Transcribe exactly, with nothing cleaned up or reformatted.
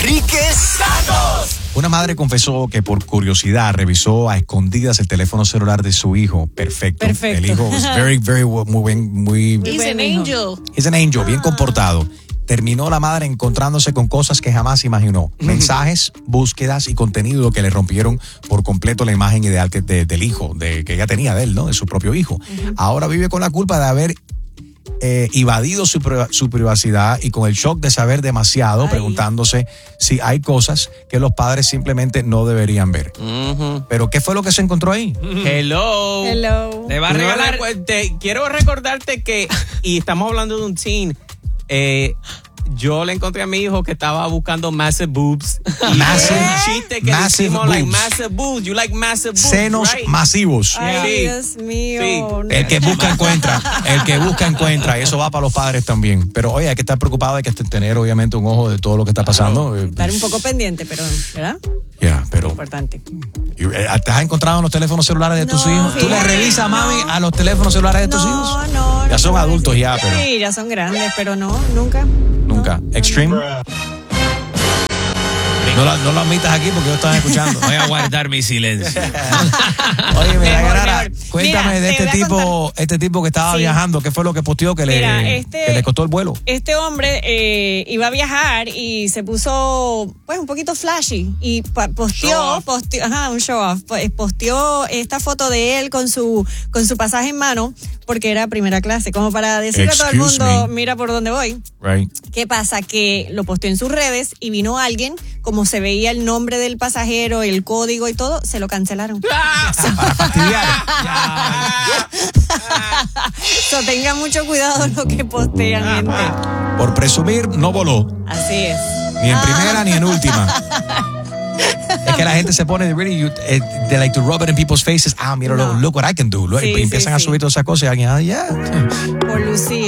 Enrique Santos. Una madre confesó que por curiosidad revisó a escondidas el teléfono celular de su hijo. Perfecto. Perfecto. El hijo was very, very, muy bien, muy... He's an angel. He's an angel, bien comportado. Terminó la madre encontrándose con cosas que jamás imaginó. Mensajes, búsquedas y contenido que le rompieron por completo la imagen ideal que de, del hijo, de, que ella tenía de él, ¿no? De su propio hijo. Uh-huh. Ahora vive con la culpa de haber eh, invadido su, su privacidad y con el shock de saber demasiado, Ay. preguntándose si hay cosas que los padres simplemente no deberían ver. Uh-huh. Pero ¿qué fue lo que se encontró ahí? Uh-huh. Hello. Hello. Te va a regalar, te, quiero recordarte que, y estamos hablando de un teen, Eh, yo le encontré a mi hijo que estaba buscando massive boobs. Y massive, un chiste que massive decimos, boobs. like massive boobs. You like massive boobs, Senos right? masivos. Ay, Sí. Dios mío. Sí. No. El que busca encuentra. El que busca encuentra. Y eso va para los padres también. Pero oye, hay que estar preocupado, hay que tener obviamente un ojo de todo lo que está pasando. Estar un poco pendiente, pero, ¿verdad? Ya, yeah, pero. Importante. ¿Te has encontrado en los teléfonos celulares de tus no, hijos? ¿Tú le revisas, no. mami, a los teléfonos celulares de tus no, hijos? No, Ya no. son no, adultos ya, pero. Sí, ya son grandes, pero no, nunca. Nunca. No, Extreme. No, no, lo, no lo admitas aquí porque yo estaba escuchando. Voy a guardar mi silencio. Oye, mira, Mejor, Garara, mejor. cuéntame Mira, de te este voy a tipo, este tipo que estaba Sí. viajando. ¿Qué fue lo que posteó que, Mira, le, este- que le costó el vuelo? Este hombre eh, iba a viajar y se puso pues un poquito flashy y pa- posteó, posteó, ajá, un show off, pues, posteó esta foto de él con su con su pasaje en mano porque era primera clase, como para decirle a todo el Excuse mundo, me. mira por dónde voy. Right. ¿Qué pasa? Que lo posteó en sus redes y vino alguien, como se veía el nombre del pasajero, el código y todo, se lo cancelaron. Para fastidiar. So, tengan mucho cuidado lo que postean, gente. Por presumir, no voló. Así es. Ni en primera ni en última. Es que la gente se pone, really, you, eh, they like to rub it in people's faces. Ah, mira, No. look, look what I can do. Look, Sí, y empiezan sí, a sí. subir todas esas cosas y alguien, ah, ya. Yeah. Por lucir.